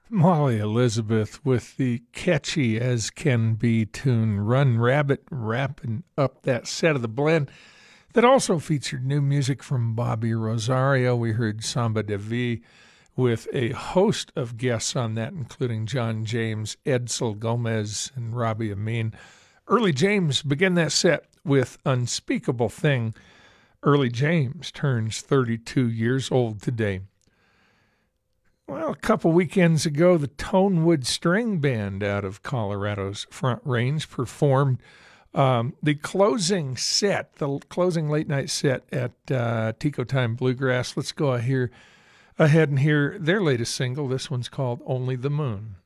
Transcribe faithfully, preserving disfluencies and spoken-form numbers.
Molly Elizabeth with the catchy as can be tune Run Rabbit, wrapping up that set of the blend that also featured new music from Bobby Rosario. We heard Samba de Vie with a host of guests on that, including John James, Edsel Gomez, and Robbie Amin. Early James began that set with Unspeakable Thing. Early James turns thirty-two years old today. Well, a couple weekends ago, the Tonewood String Band out of Colorado's Front Range performed um, the closing set, the closing late-night set at uh, Tico Time Bluegrass. Let's go here, ahead and hear their latest single. This one's called Only the Moon.